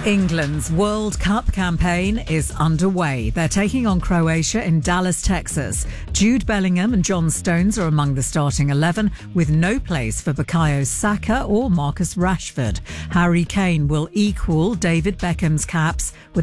England's World Cup campaign is underway. They're taking on Croatia in Dallas, Texas. Jude Bellingham and John Stones are among the starting 11, with no place for Bukayo Saka or Marcus Rashford. Harry Kane will equal David Beckham's caps with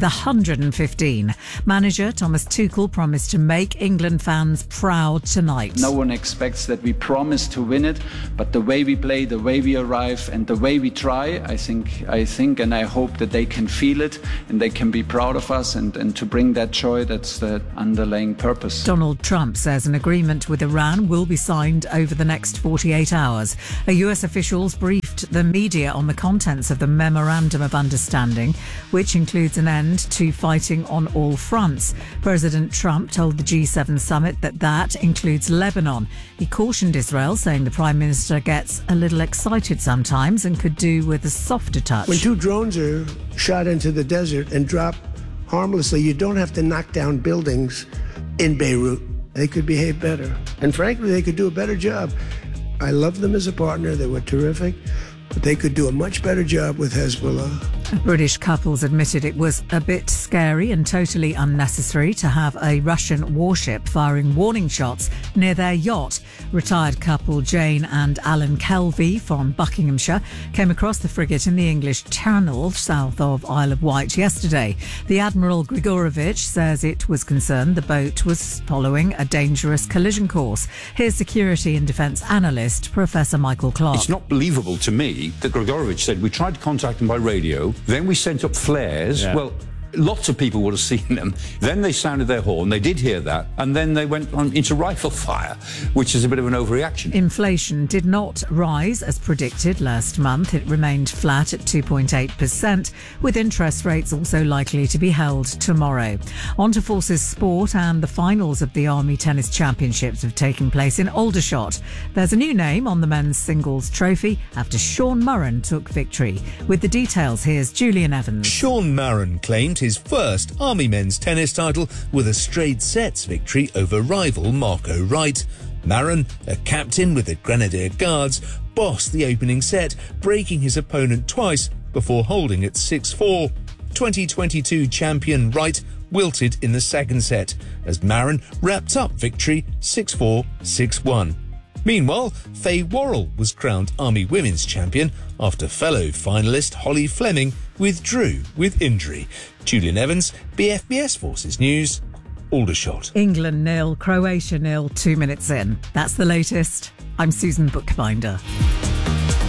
115. Manager Thomas Tuchel promised to make England fans proud tonight. No one expects that we promise to win it, but the way we play, the way we arrive and the way we try, I think and I hope that they can feel it and they can be proud of us and to bring that joy, that's the underlying purpose. Donald Trump says an agreement with Iran will be signed over the next 48 hours. US officials briefed the media on the contents of the Memorandum of Understanding, which includes an end to fighting on all fronts. President Trump told the G7 summit that includes Lebanon. He cautioned Israel, saying the Prime Minister gets a little excited sometimes and could do with a softer touch. When two drones are shot into the desert and drop harmlessly, you don't have to knock down buildings in Beirut. They could behave better. And frankly, they could do a better job. I love them as a partner. They were terrific. But they could do a much better job with Hezbollah. British couples admitted it was a bit scary and totally unnecessary to have a Russian warship firing warning shots near their yacht. Retired couple Jane and Alan Kelvey from Buckinghamshire came across the frigate in the English Channel south of Isle of Wight yesterday. The Admiral Grigorovich says it was concerned the boat was following a dangerous collision course. Here's security and defence analyst Professor Michael Clark. It's not believable to me that Grigorovich said we tried to contact him by radio, then we sent up flares. Yeah. Well, lots of people would have seen them. Then they sounded their horn. They did hear that. And then they went on into rifle fire, which is a bit of an overreaction. Inflation did not rise as predicted last month. It remained flat at 2.8%, with interest rates also likely to be held tomorrow. On to Forces Sport, and the finals of the Army Tennis Championships have taken place in Aldershot. There's a new name on the men's singles trophy after Sean Murren took victory. With the details, here's Julian Evans. Sean Murren claimed his first Army men's tennis title with a straight sets victory over rival Marco Wright. Murren, a captain with the Grenadier Guards, bossed the opening set, breaking his opponent twice before holding at 6-4. 2022 champion Wright wilted in the second set as Murren wrapped up victory 6-4, 6-1. Meanwhile, Faye Worrell was crowned Army Women's Champion after fellow finalist Holly Fleming withdrew with injury. Julian Evans, BFBS Forces News, Aldershot. England 0, Croatia 0, 2 minutes in. That's the latest. I'm Susan Bookbinder.